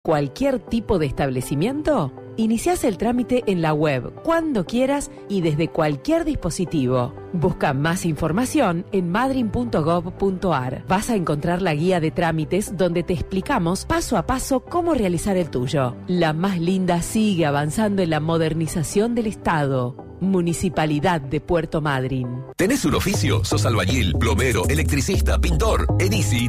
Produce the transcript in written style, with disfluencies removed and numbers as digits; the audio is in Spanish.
cualquier tipo de establecimiento? Iniciás el trámite en la web, cuando quieras y desde cualquier dispositivo. Busca más información en madryn.gov.ar. Vas a encontrar la guía de trámites donde te explicamos paso a paso cómo realizar el tuyo. La más linda sigue avanzando en la modernización del Estado. Municipalidad de Puerto Madryn. ¿Tenés un oficio? ¿Sos albañil, plomero, electricista, pintor? En Easy